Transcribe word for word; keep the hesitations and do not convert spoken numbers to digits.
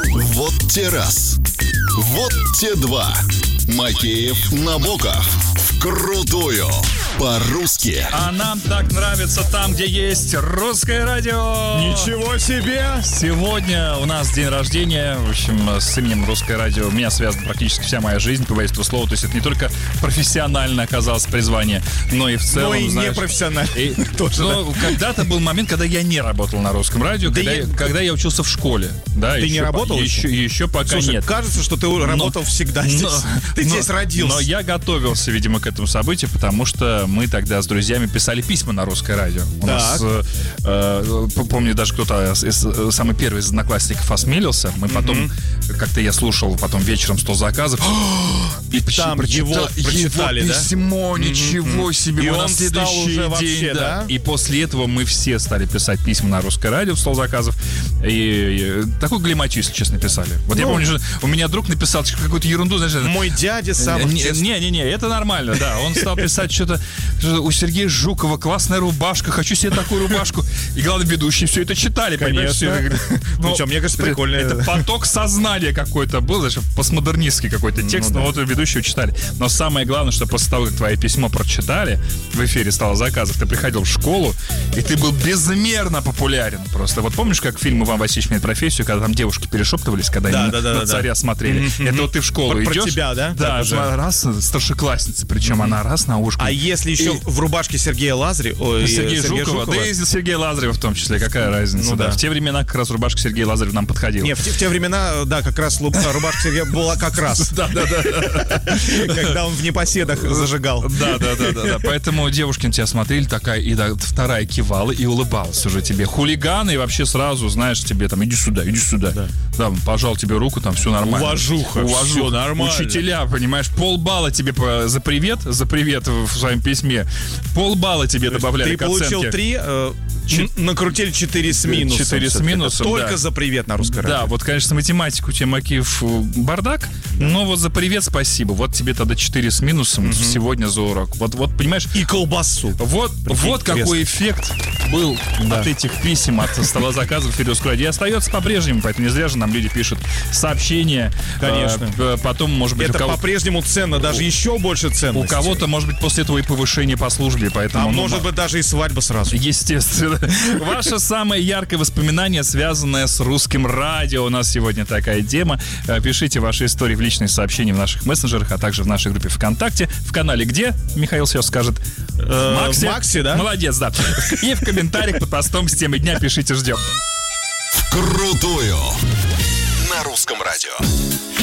Вот те раз. Вот те два. Макеев, Набоков. Вкрутую. По-русски. А нам так нравится там, где есть русское радио. Ничего себе! Сегодня у нас день рождения. В общем, с именем русское радио у меня связана практически вся моя жизнь, по этого слова. То есть это не только профессионально оказалось призвание, но и в целом, но и знаешь, непрофессионально. И, тоже, но да. Когда-то был момент, когда я не работал на русском радио, Да когда, я... я, когда я учился в школе. Да, ты еще, не работал? Еще, еще пока Слушай, нет. кажется, что ты работал но, всегда здесь. Но, ты но, здесь родился. Но я готовился, видимо, к этому событию, потому что мы тогда с друзьями писали письма на русское радио. У так. нас, э, э, помню, даже кто-то из, из, самый первый из одноклассников осмелился. Мы потом, mm-hmm. как-то я слушал, потом вечером сто заказов. И там прочита... его прочитали, его да? письмо, Mm-hmm. ничего себе. И мы он на следующий стал уже день, вообще, да. да? И после этого мы все стали писать письма на русское радио в стол заказов. И, и такую глиматью, если честно, писали. Вот ну, я помню, что у меня друг написал какую-то ерунду, знаешь, мой дядя самых честных. Не-не-не, это нормально, да. Он стал писать что-то, что у Сергея Жукова классная рубашка, хочу себе такую рубашку. И главное, ведущие все это читали, понимаешь? Ну что, мне кажется, прикольно. Это поток сознания какой-то был, даже постмодернистский какой-то текст, но вот ведущие читали. Но самое главное, что после того, как твое письмо прочитали, в эфире стало заказов, ты приходил в школу, и ты был безмерно популярен просто. Вот помнишь, как фильм «Иван Васильевич меняет профессию», когда там девушки перешептывались, когда да, они да, да, на да, царя да. смотрели? Mm-hmm. Это вот ты в школу про, идешь. Про тебя, да? Да, да раз старшеклассница, причем mm-hmm. она раз на ушко. А если еще и... в рубашке Сергея Лазарева, ой, Сергея, Сергея Жукова, Жукова, да и Сергея Лазарева в том числе, какая разница, ну, да. да. В те времена как раз рубашка Сергея Лазарева нам подходила. Не, в те, в те времена, да, как раз рубашка Сергея была как раз. Да, да, да. Когда он в непоседах зажигал. Да, да, да, да. Поэтому девушки на тебя смотрели, такая, и вторая кивала и улыбалась уже тебе. Хулиганы, и вообще сразу, знаешь, тебе там, иди сюда, иди сюда. Да, да пожал тебе руку, там все нормально. Уважуха, Уважуха. Все нормально. Учителя, понимаешь, полбалла тебе по, за привет, за привет в своем письме. Полбалла тебе добавляли к оценке. Ты получил три, э, ч- накрутили четыре с минусом. Четыре с минусом, только да. за привет на русском радио. Да, вот, конечно, математику тебе, Макеев, бардак, но вот за привет спасибо. Вот тебе тогда четыре с минусом mm-hmm. сегодня за урок. Вот, вот, понимаешь? И колбасу. Вот, вот какой эффект был да. от этих писем, от стола заказов в русском радио. И остается по-прежнему, поэтому не зря же нам люди пишут сообщения. Конечно. Э, потом, может быть, это у кого... по-прежнему ценно, даже еще больше ценности. У кого-то, может быть, после этого и повышение по службе, поэтому... А ну, может быть, даже и свадьба сразу. Естественно. Ваше самое яркое воспоминание, связанное с русским радио. У нас сегодня такая тема. Пишите ваши истории в личные сообщения в наших мессенджерах, а также в нашей группе ВКонтакте. В канале где? Михаил сейчас скажет. Макси. Макси, да? Молодец, да. И в комментариях под постом с темой дня пишите, ждем. Вкрутую. На русском радио.